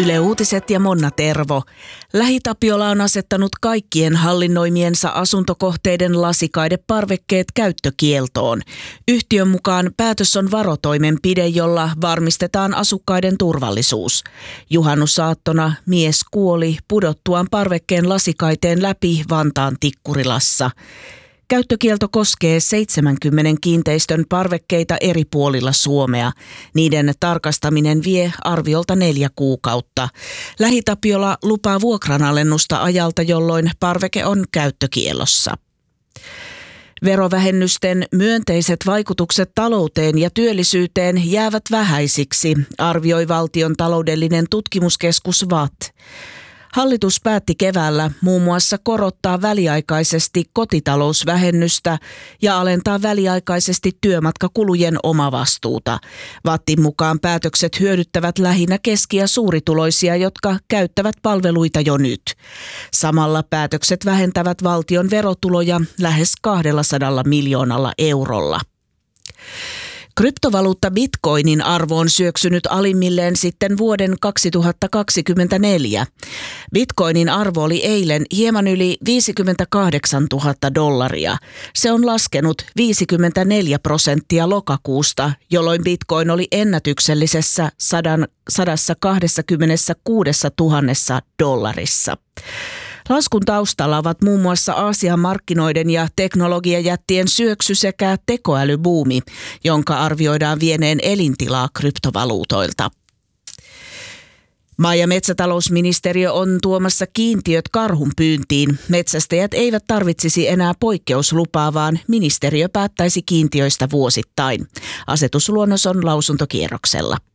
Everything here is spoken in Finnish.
Yle Uutiset ja Monna Tervo. LähiTapiola on asettanut kaikkien hallinnoimiensa asuntokohteiden lasikaideparvekkeet käyttökieltoon. Yhtiön mukaan päätös on varotoimenpide, jolla varmistetaan asukkaiden turvallisuus. Juhannusaattona mies kuoli pudottuaan parvekkeen lasikaiteen läpi Vantaan Tikkurilassa. Käyttökielto koskee 70 kiinteistön parvekkeita eri puolilla Suomea. Niiden tarkastaminen vie arviolta 4 kuukautta. LähiTapiola lupaa vuokranalennusta ajalta, jolloin parveke on käyttökiellossa. Verovähennysten myönteiset vaikutukset talouteen ja työllisyyteen jäävät vähäisiksi, arvioi Valtion taloudellinen tutkimuskeskus VAT. Hallitus päätti keväällä muun muassa korottaa väliaikaisesti kotitalousvähennystä ja alentaa väliaikaisesti työmatkakulujen omavastuuta. VATin mukaan päätökset hyödyttävät lähinnä keski- ja suurituloisia, jotka käyttävät palveluita jo nyt. Samalla päätökset vähentävät valtion verotuloja lähes 200 miljoonalla eurolla. Kryptovaluutta Bitcoinin arvo on syöksynyt alimmilleen sitten vuoden 2024. Bitcoinin arvo oli eilen hieman yli $58,000. Se on laskenut 54% lokakuusta, jolloin Bitcoin oli ennätyksellisessä $126,000. Laskun taustalla ovat muun muassa Aasian markkinoiden ja teknologiajättien syöksy sekä tekoälybuumi, jonka arvioidaan vieneen elintilaa kryptovaluutoilta. Maa- ja metsätalousministeriö on tuomassa kiintiöt karhun pyyntiin. Metsästäjät eivät tarvitsisi enää poikkeuslupaa, vaan ministeriö päättäisi kiintiöistä vuosittain. Asetusluonnos on lausuntokierroksella.